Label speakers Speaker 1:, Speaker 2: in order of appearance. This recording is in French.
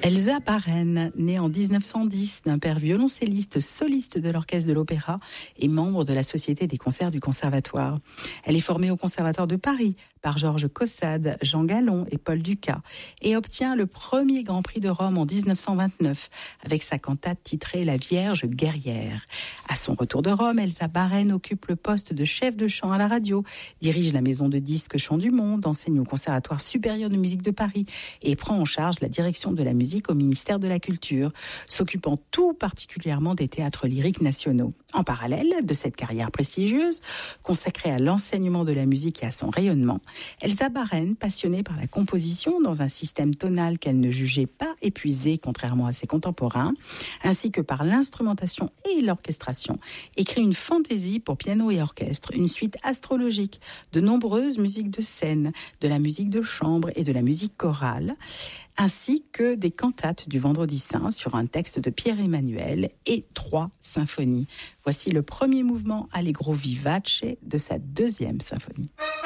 Speaker 1: Elsa Baren, née en 1910 d'un père violoncelliste soliste de l'Orchestre de l'Opéra et membre de la Société des concerts du Conservatoire. Elle est formée au Conservatoire de Paris par Georges Caussade, Jean Gallon et Paul Dukas et obtient le premier Grand Prix de Rome en 1929 avec sa cantate titrée La Vierge guerrière. À son retour de Rome, Elsa Baren occupe le poste de chef de chant à la radio, dirige la maison de disques Chants du Monde, enseigne au Conservatoire supérieur de musique de Paris et prend en charge la direction de la musique au ministère de la Culture, s'occupant tout particulièrement des théâtres lyriques nationaux. En parallèle de cette carrière prestigieuse, consacrée à l'enseignement de la musique et à son rayonnement, Elsa Baren, passionnée par la composition dans un système tonal qu'elle ne jugeait pas épuisé, contrairement à ses contemporains, ainsi que par l'instrumentation et l'orchestration, écrit une fantaisie pour piano et orchestre, une suite astrologique, de nombreuses musiques de scène, de la musique de chambre et de la musique chorale, ainsi que des cantates du Vendredi Saint sur un texte de Pierre-Emmanuel et 3 symphonies. Voici le premier mouvement Allegro vivace de sa 2e symphonie.